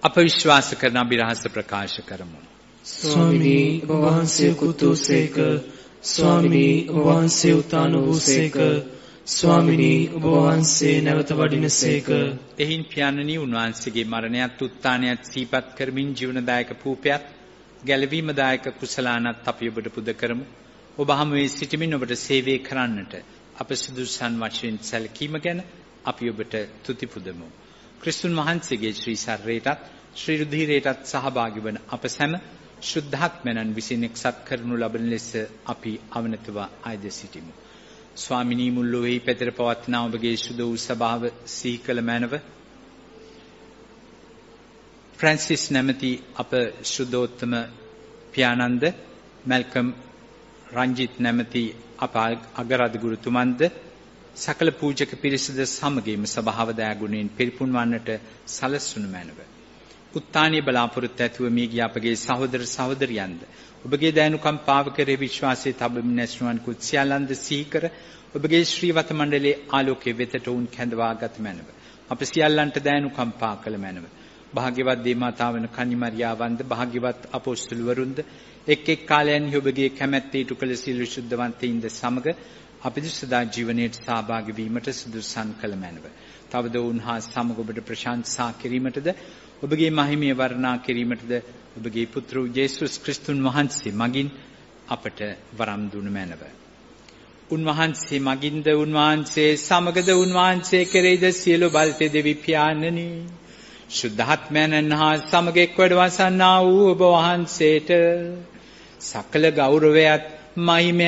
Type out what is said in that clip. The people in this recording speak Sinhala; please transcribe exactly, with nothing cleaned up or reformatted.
අප විශ්වාස කරන අභිරහස ප්‍රකාශ කරමු. ස්වාමිනී ඔබ වහන්සේ කුතුසේක, ස්වාමිනී ඔබ වහන්සේ උතාන වූසේක, ස්වාමිනී ඔබ වහන්සේ නැවත වඩිනසේක. එහින් පියාණනි උන්වහන්සේගේ මරණයත් උත්ථානයත් සිහිපත් කරමින් ජීවනදායක පූපයත් ගැලවීමදායක කුසලානත් අපි ඔබට පුද කරමු. ඔබ හමුවේ සිටමින් ඔබට සේවය කරන්නට අප සුදුසුසන් වශයෙන් සැලකීම ගැන අපි ඔබට තුති පුදමු. ක්‍රිස්තුන් වහන්සේගේ ශ්‍රී ශරීරයටත් ශ්‍රී රුධිරයටත් සහභාගී වන අප සැම ශුද්ධාත්මයන් විසින් එක්සත් කරනු ලබන ලෙස අපි අවනතව ආයද සිටිමු. ස්වාමිනී මුල්ලොවෙහි පැතර පවත්නා ඔබගේ සුද වූ සභාව සිහි කළ මැනව ෆ්‍රැන්සිස් නැමැති අප ශුද්ධෝත්තම පියාණන්ද, මැල්කම් රංජිත් නැමැති අප අගරාධ ගුරුතුමන්ද, සකල පූජක පිරිසද සමගින්ම සභාව දයාගුණයෙන් පිරිපුන් වන්නට සලස්වනු මැනව. උත්ථානීය බලාපොරොත්තු ඇතුව මිය ගිය අපගේ සහෝදර සහෝදරියන්ද ඔබගේ දයනුකම්පාව කරේ විශ්වාසයේ තබමින් ඇස්නුවන් කුත් සියල්ලන්ද සිහි කර ඔබගේ ශ්‍රීවත මණ්ඩලයේ ආලෝකයේ වෙතට උන් කැඳවාගත් මැනව. අප සියල්ලන්ට දයනුකම්පා කළ මැනව. භාග්‍යවත් දේවමාතාව වන කන්‍ය මරියාවන්ද, භාග්‍යවත් අපොස්තලවරුන්ද එක් එක් කාලයන්හි ඔබගේ කැමැත්තේ ඉටු කළ සියලු ශුද්ධවන්තයින්ද සමග අපිට සදා ජීවනයට සහභාගී වීමට සුදුසුසන් කළ මැනව. තවද උන්හා සමග ඔබට ප්‍රශංසා කිරීමටද ඔබගේ මහිමය වර්ණනා කිරීමටද ඔබගේ පුත්‍ර යේසුස් ක්‍රිස්තුන් වහන්සේ මගින් අපට වරම් දුන මැනව. උන්වහන්සේ මගින්ද, උන්වහන්සේ සමගද, උන්වහන්සේ කෙරෙහිද සියලු බල්තේ දෙවි පියාණනි, ශුද්ධාත්මයන් හා සමග එක් වැඩ වසන්නා වූ ඔබ වහන්සේට සකල ගෞරවයත් මහිමය